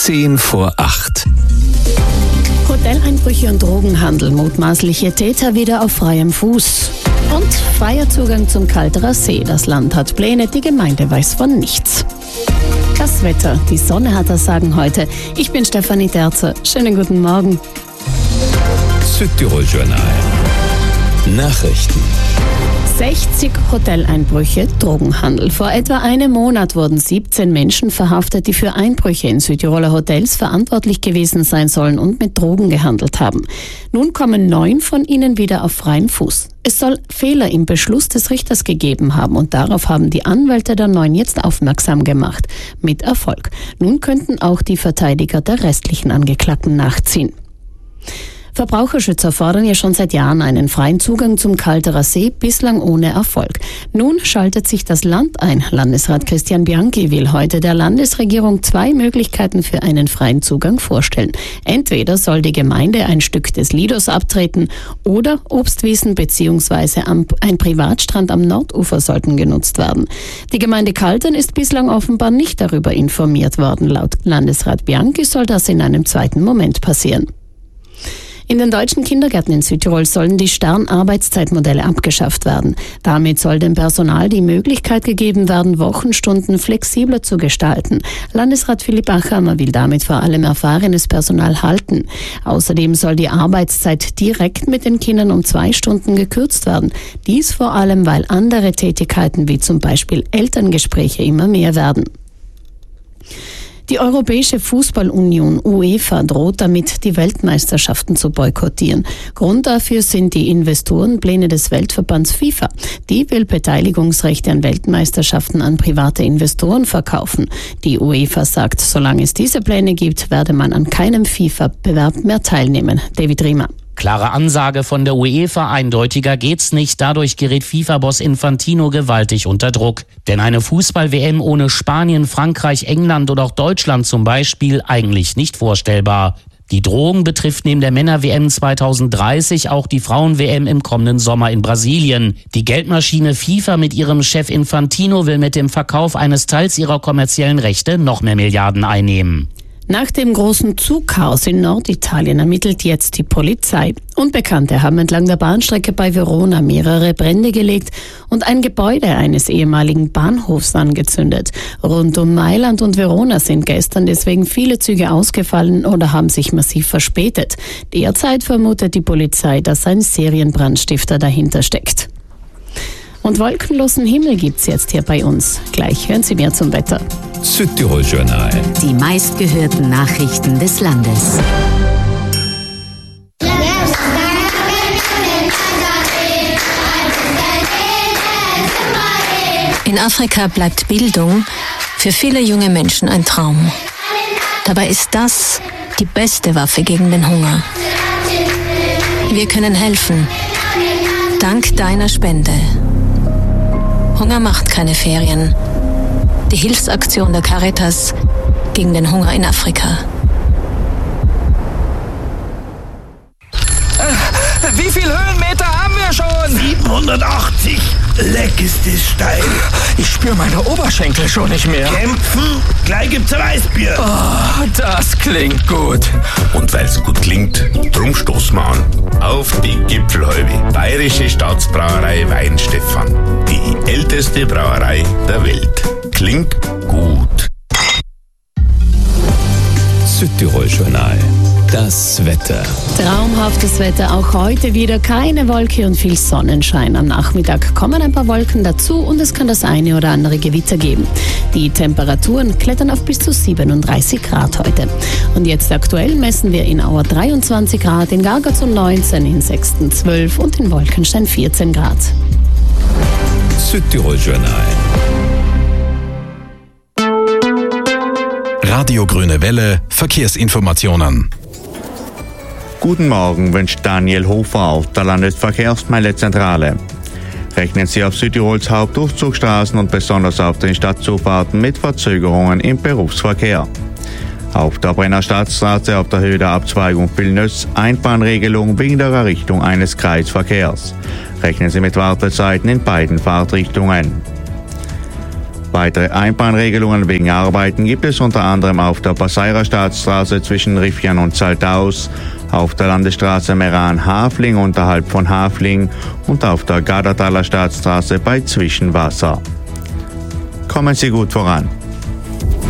7:10. Hoteleinbrüche und Drogenhandel, mutmaßliche Täter wieder auf freiem Fuß. Und freier Zugang zum Kalterer See. Das Land hat Pläne, die Gemeinde weiß von nichts. Das Wetter, die Sonne hat das Sagen heute. Ich bin Stefanie Terzer. Schönen guten Morgen. Südtirol Journal. Nachrichten. 60 Hoteleinbrüche, Drogenhandel. Vor etwa einem Monat wurden 17 Menschen verhaftet, die für Einbrüche in Südtiroler Hotels verantwortlich gewesen sein sollen und mit Drogen gehandelt haben. Nun kommen 9 von ihnen wieder auf freien Fuß. Es soll Fehler im Beschluss des Richters gegeben haben und darauf haben die Anwälte der 9 jetzt aufmerksam gemacht. Mit Erfolg. Nun könnten auch die Verteidiger der restlichen Angeklagten nachziehen. Verbraucherschützer fordern ja schon seit Jahren einen freien Zugang zum Kalterer See, bislang ohne Erfolg. Nun schaltet sich das Land ein. Landesrat Christian Bianchi will heute der Landesregierung 2 Möglichkeiten für einen freien Zugang vorstellen. Entweder soll die Gemeinde ein Stück des Lidos abtreten oder Obstwiesen bzw. ein Privatstrand am Nordufer sollten genutzt werden. Die Gemeinde Kaltern ist bislang offenbar nicht darüber informiert worden. Laut Landesrat Bianchi soll das in einem zweiten Moment passieren. In den deutschen Kindergärten in Südtirol sollen die Sternarbeitszeitmodelle abgeschafft werden. Damit soll dem Personal die Möglichkeit gegeben werden, Wochenstunden flexibler zu gestalten. Landesrat Philipp Achammer will damit vor allem erfahrenes Personal halten. Außerdem soll die Arbeitszeit direkt mit den Kindern um 2 Stunden gekürzt werden. Dies vor allem, weil andere Tätigkeiten wie zum Beispiel Elterngespräche immer mehr werden. Die Europäische Fußballunion UEFA droht damit, die Weltmeisterschaften zu boykottieren. Grund dafür sind die Investorenpläne des Weltverbands FIFA. Die will Beteiligungsrechte an Weltmeisterschaften an private Investoren verkaufen. Die UEFA sagt, solange es diese Pläne gibt, werde man an keinem FIFA-Bewerb mehr teilnehmen. David Riemer. Klare Ansage von der UEFA, eindeutiger geht's nicht. Dadurch gerät FIFA-Boss Infantino gewaltig unter Druck. Denn eine Fußball-WM ohne Spanien, Frankreich, England oder auch Deutschland zum Beispiel eigentlich nicht vorstellbar. Die Drohung betrifft neben der Männer-WM 2030 auch die Frauen-WM im kommenden Sommer in Brasilien. Die Geldmaschine FIFA mit ihrem Chef Infantino will mit dem Verkauf eines Teils ihrer kommerziellen Rechte noch mehr Milliarden einnehmen. Nach dem großen Zugchaos in Norditalien ermittelt jetzt die Polizei. Unbekannte haben entlang der Bahnstrecke bei Verona mehrere Brände gelegt und ein Gebäude eines ehemaligen Bahnhofs angezündet. Rund um Mailand und Verona sind gestern deswegen viele Züge ausgefallen oder haben sich massiv verspätet. Derzeit vermutet die Polizei, dass ein Serienbrandstifter dahinter steckt. Und wolkenlosen Himmel gibt's jetzt hier bei uns. Gleich hören Sie mehr zum Wetter. Südtirol Journal. Die meistgehörten Nachrichten des Landes. In Afrika bleibt Bildung für viele junge Menschen ein Traum. Dabei ist das die beste Waffe gegen den Hunger. Wir können helfen. Dank deiner Spende. Hunger macht keine Ferien. Die Hilfsaktion der Caritas gegen den Hunger in Afrika. Wie viele Höhenmeter haben wir schon? 780. Leck ist das steil. Ich spüre meine Oberschenkel schon nicht mehr. Kämpfen? Gleich gibt's ein Weißbier. Oh, das klingt gut. Und weil's gut klingt, drum stoßen wir an. Auf die Gipfelhäube. Bayerische Staatsbrauerei Weinstefan. Die älteste Brauerei der Welt. Klingt gut. Südtirol Journal. Das Wetter. Traumhaftes Wetter, auch heute wieder. Keine Wolke und viel Sonnenschein. Am Nachmittag kommen ein paar Wolken dazu und es kann das eine oder andere Gewitter geben. Die Temperaturen klettern auf bis zu 37 Grad heute. Und jetzt aktuell messen wir in Auer 23 Grad, in Gargazon 19, in Sexten 12 und in Wolkenstein 14 Grad. Südtirol Journal. Radio Grüne Welle, Verkehrsinformationen. Guten Morgen, wünscht Daniel Hofer auf der Landesverkehrsmeilezentrale. Rechnen Sie auf Südtirols Hauptdurchzugsstraßen und besonders auf den Stadtzufahrten mit Verzögerungen im Berufsverkehr. Auf der Brenner Stadtstraße auf der Höhe der Abzweigung Villeneuve Einbahnregelung wegen der Errichtung eines Kreisverkehrs. Rechnen Sie mit Wartezeiten in beiden Fahrtrichtungen. Weitere Einbahnregelungen wegen Arbeiten gibt es unter anderem auf der Passeirer Staatsstraße zwischen Riffian und Zaltaus, auf der Landesstraße Meran-Hafling unterhalb von Hafling und auf der Gardertaler Staatsstraße bei Zwischenwasser. Kommen Sie gut voran.